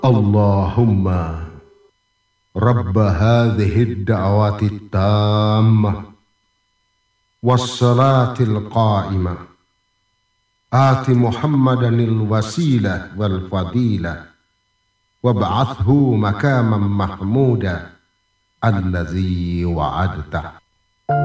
Allahumma Rabb hadhihi ad-da'wati at-tammah was-salati al-qa'imah ati Muhammadanil wasilah wal fadilah wab'athhu makaman mahmuda allazi wa'adtah.